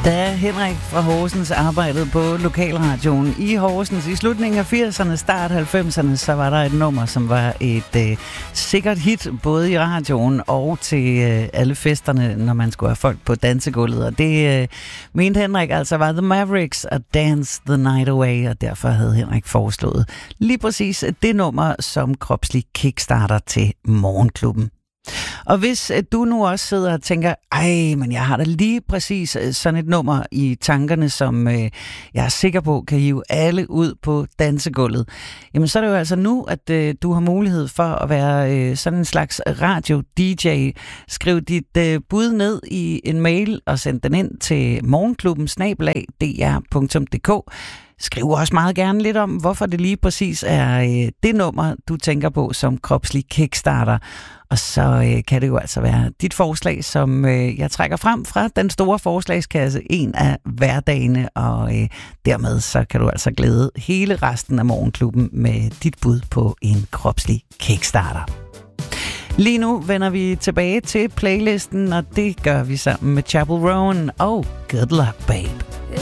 Da Henrik fra Horsens arbejdede på lokalradioen i Horsens i slutningen af 80'erne, start 90'erne, så var der et nummer, som var et sikkert hit, både i radioen og til alle festerne, når man skulle have folk på dansegulvet. Og det mente Henrik altså var The Mavericks og Dance the Night Away, og derfor havde Henrik foreslået lige præcis det nummer som kropslig kickstarter til Morgenklubben. Og hvis du nu også sidder og tænker, men jeg har da lige præcis sådan et nummer i tankerne, som jeg er sikker på kan hive alle ud på dansegulvet, jamen så er det jo altså nu, at du har mulighed for at være sådan en slags radio-DJ. Skriv dit bud ned i en mail og send den ind til morgenklubben@dr.dk. Skriv også meget gerne lidt om, hvorfor det lige præcis er det nummer, du tænker på som kropslig kickstarter. Og så kan det jo altså være dit forslag, som jeg trækker frem fra den store forslagskasse en af hverdagene. Og dermed så kan du altså glæde hele resten af Morgenklubben med dit bud på en kropslig kickstarter. Lige nu vender vi tilbage til playlisten, og det gør vi sammen med Chapel Roan og Good Luck, Babe.